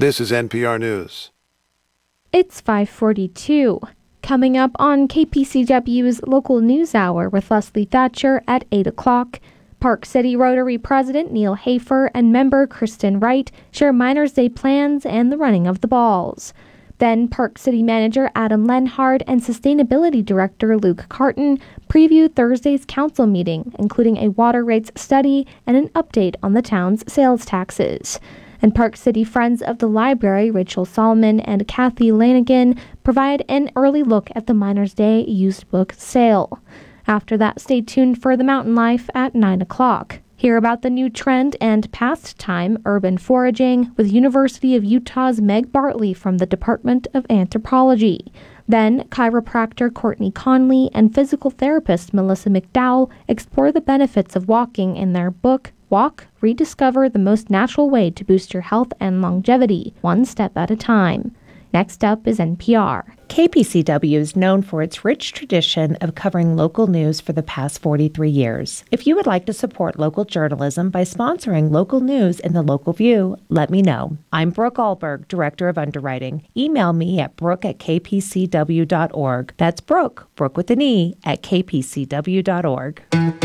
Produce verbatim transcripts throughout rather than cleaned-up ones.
This is N P R News. It's five forty-two. Coming up on K P C W's Local News Hour with Leslie Thatcher at eight o'clock, Park City Rotary President Neil Hafer and member Kristen Wright share Miners' Day plans and the running of the balls. Then Park City Manager Adam Lenhard and Sustainability Director Luke Carton preview Thursday's council meeting, including a water rates study and an update on the town's sales taxes. And Park City Friends of the Library, Rachel Solomon and Kathy Lanigan, provide an early look at the Miners' Day used book sale. After that, stay tuned for The Mountain Life at nine o'clock. Hear about the new trend and pastime, urban foraging, with University of Utah's Meg Bartley from the Department of Anthropology. Then, chiropractor Courtney Conley and physical therapist Melissa McDowell explore the benefits of walking in their book, Walk, Rediscover the Most Natural Way to Boost Your Health and Longevity, One Step at a Time. Next up is N P R. K P C W is known for its rich tradition of covering local news for the past forty-three years. If you would like to support local journalism by sponsoring local news in the Local View, let me know. I'm Brooke Alberg, Director of Underwriting. Email me at brooke at k p c w dot org. That's Brooke, Brooke with an E, at k p c w dot org.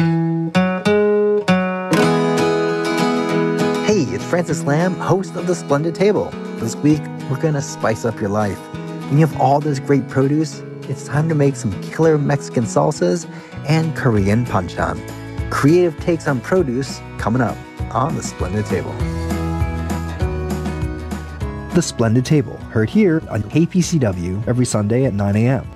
Hey, it's Francis Lamb, host of The Splendid Table. This week, we're going to spice up your life. When you have all this great produce, it's time to make some killer Mexican salsas and Korean panchan. Creative takes on produce coming up on The Splendid Table. The Splendid Table, heard here on K P C W every Sunday at nine a.m.